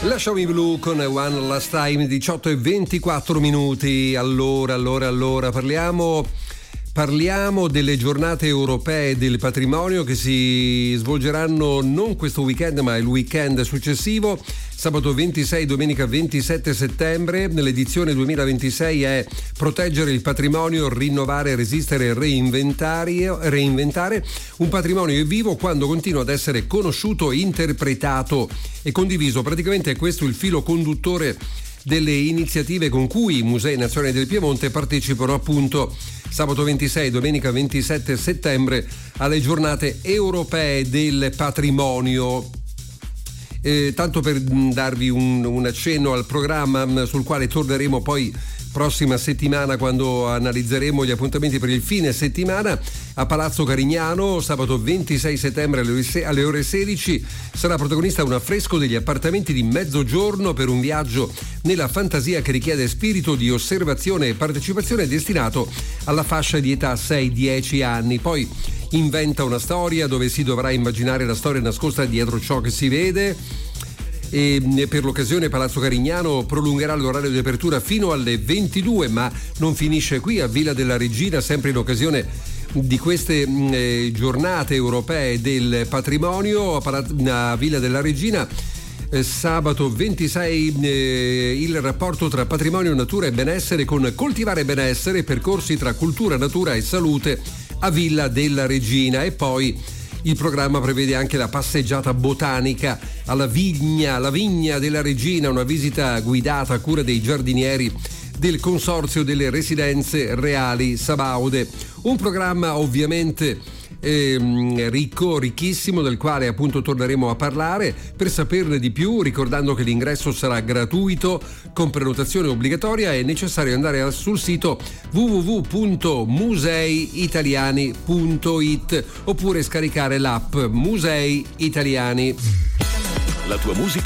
Lasciami Blu con One Last Time, 18:24. Allora, parliamo delle giornate europee del patrimonio che si svolgeranno non questo weekend ma il weekend successivo, sabato 26, domenica 27 settembre. L'edizione 2026 è proteggere il patrimonio, rinnovare, resistere e reinventare. Un patrimonio è vivo quando continua ad essere conosciuto, interpretato e condiviso. Praticamente è questo il filo conduttore delle iniziative con cui i Musei Nazionali del Piemonte partecipano appunto sabato 26 domenica 27 settembre alle giornate europee del patrimonio. Tanto per darvi un accenno al programma sul quale torneremo poi prossima settimana quando analizzeremo gli appuntamenti per il fine settimana, a Palazzo Carignano sabato 26 settembre alle ore 16 sarà protagonista un affresco degli appartamenti di mezzogiorno per un viaggio nella fantasia che richiede spirito di osservazione e partecipazione destinato alla fascia di età 6-10 anni. Poi inventa una storia dove si dovrà immaginare la storia nascosta dietro ciò che si vede. E per l'occasione Palazzo Carignano prolungherà l'orario di apertura fino alle 22, ma non finisce qui. A Villa della Regina, sempre in occasione di queste giornate europee del patrimonio, a Villa della Regina sabato 26 il rapporto tra patrimonio, natura e benessere con Coltivare Benessere, percorsi tra cultura, natura e salute a Villa della Regina. E poi il programma prevede anche la passeggiata botanica alla vigna, la Vigna della Regina, una visita guidata a cura dei giardinieri del Consorzio delle Residenze Reali Sabaude. Un programma ovviamente ricchissimo, del quale appunto torneremo a parlare. Per saperne di più, ricordando che l'ingresso sarà gratuito con prenotazione obbligatoria, è necessario andare sul sito www.museiitaliani.it oppure scaricare l'app Musei Italiani. La tua musica